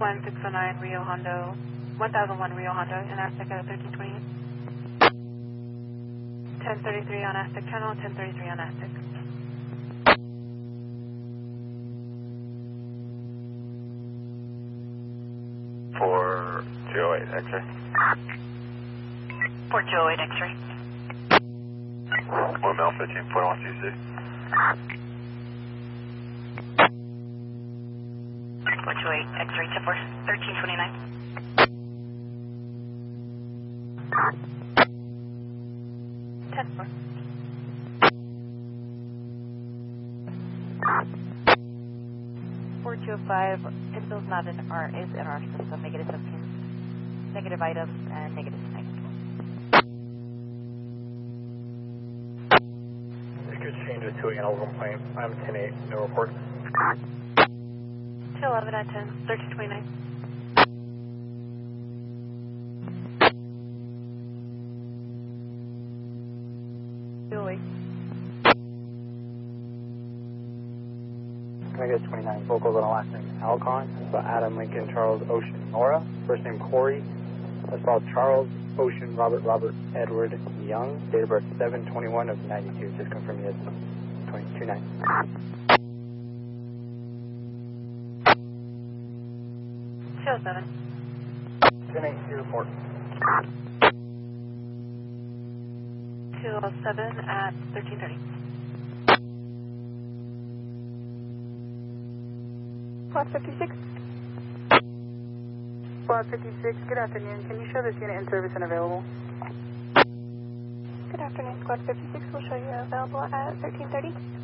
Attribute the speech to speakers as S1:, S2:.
S1: 1609 Rio Hondo, 1001 Rio Hondo, and Aztec at 1320. 1033 on Aztec channel, 1033 on Aztec.
S2: For 208 X-ray.
S1: For 208 X-ray.
S2: 1 mil 15.126.
S1: 428 X-ray, 1329. 10-4. 4205, Pinbill's not in our, is in our system, negative 17, negative items, and negative 9.
S3: You could change it to an animal complaint. I'm 10-8, no report.
S1: 211 at 10, 1329. 208.
S3: Can I get 29 vocals on the last name Alcon? So Adam, Lincoln, Charles, Ocean, Nora. First name Corey. That's spelled Charles, Ocean, Robert, Edward, Young. Date of birth 7/21 of 92. Just confirm yes. 229.
S1: 207.
S3: 10-8, your report.
S1: 207 at 1330.
S4: Squad 56. Squad 56, good afternoon. Can you show this unit in service and available?
S1: Good afternoon, Squad 56. We'll show you available at 1330.